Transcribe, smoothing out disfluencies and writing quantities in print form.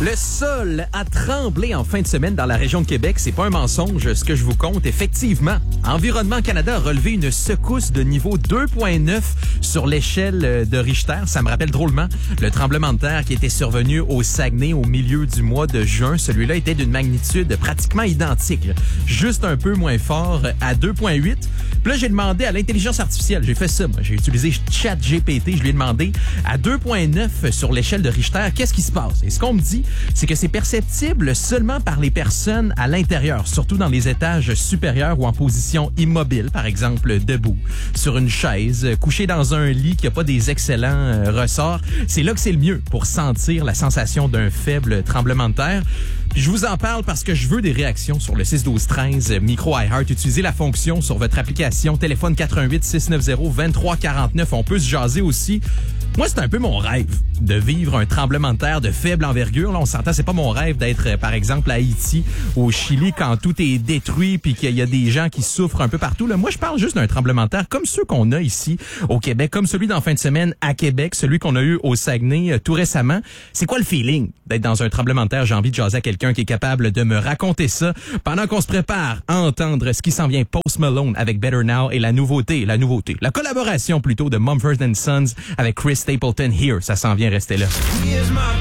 Le sol a tremblé en fin de semaine dans la région de Québec. C'est pas un mensonge ce que je vous conte. Effectivement, Environnement Canada a relevé une secousse de niveau 2.9 sur l'échelle de Richter. Ça me rappelle drôlement le tremblement de terre qui était survenu au Saguenay au milieu du mois de juin. Celui-là était d'une magnitude pratiquement identique, juste un peu moins fort à 2.8. Puis là, j'ai demandé à l'intelligence artificielle. J'ai fait ça, moi. J'ai utilisé ChatGPT. Je lui ai demandé à 2.9 sur l'échelle de Richter, qu'est-ce qui se passe? Et ce qu'on me dit, c'est que c'est perceptible seulement par les personnes à l'intérieur, surtout dans les étages supérieurs ou en position immobile, par exemple debout, sur une chaise, couché dans un lit qui n'a pas des excellents ressorts. C'est là que c'est le mieux pour sentir la sensation d'un faible tremblement de terre. Puis je vous en parle parce que je veux des réactions sur le 6-12-13 micro iHeart. Utilisez la fonction sur votre application téléphone 418-690-2349. On peut se jaser aussi. Moi, c'est un peu mon rêve de vivre un tremblement de terre de faible envergure. Là, on s'entend, c'est pas mon rêve d'être, par exemple, à Haïti, au Chili, quand tout est détruit puis qu'il y a des gens qui souffrent un peu partout. Là, moi, je parle juste d'un tremblement de terre comme ceux qu'on a ici au Québec, comme celui d'en fin de semaine à Québec, celui qu'on a eu au Saguenay tout récemment. C'est quoi le feeling d'être dans un tremblement de terre? J'ai envie de jaser à quelqu'un qui est capable de me raconter ça pendant qu'on se prépare à entendre ce qui s'en vient. Post Malone avec Better Now et la collaboration plutôt de Mumford & Sons avec Chris Stapleton, Here. Ça s'en vient, rester là.